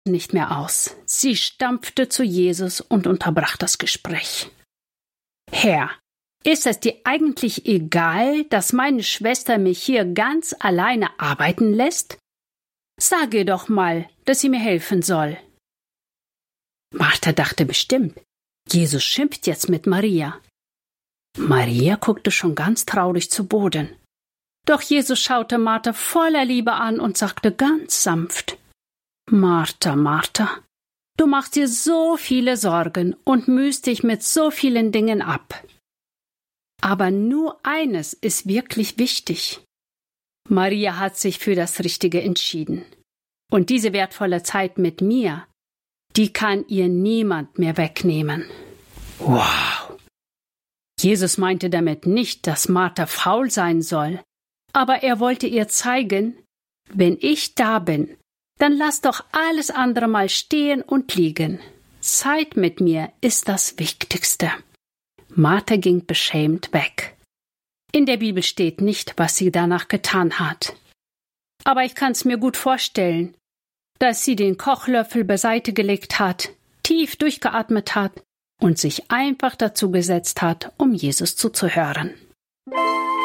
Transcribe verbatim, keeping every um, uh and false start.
nicht mehr aus. Sie stampfte zu Jesus und unterbrach das Gespräch. Herr, ist es dir eigentlich egal, dass meine Schwester mich hier ganz alleine arbeiten lässt? Sag ihr doch mal, dass sie mir helfen soll. Martha dachte bestimmt, Jesus schimpft jetzt mit Maria. Maria guckte schon ganz traurig zu Boden. Doch Jesus schaute Martha voller Liebe an und sagte ganz sanft: Martha, Martha, du machst dir so viele Sorgen und mühst dich mit so vielen Dingen ab. Aber nur eines ist wirklich wichtig. Maria hat sich für das Richtige entschieden. Und diese wertvolle Zeit mit mir, die kann ihr niemand mehr wegnehmen. Wow! Jesus meinte damit nicht, dass Martha faul sein soll, aber er wollte ihr zeigen, wenn ich da bin, dann lass doch alles andere mal stehen und liegen. Zeit mit mir ist das Wichtigste. Martha ging beschämt weg. In der Bibel steht nicht, was sie danach getan hat. Aber ich kann's mir gut vorstellen, dass sie den Kochlöffel beiseite gelegt hat, tief durchgeatmet hat und sich einfach dazu gesetzt hat, um Jesus zuzuhören.